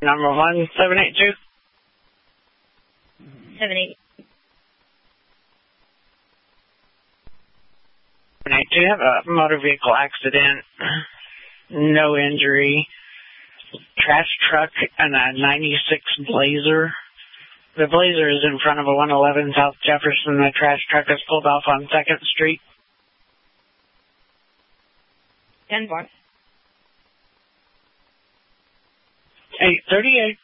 Number 1782. 780. 782, have a motor vehicle accident. No injury. Trash truck and a 96 Blazer. The Blazer is in front of a 111 South Jefferson. The trash truck is pulled off on 2nd Street. 10-4. 838.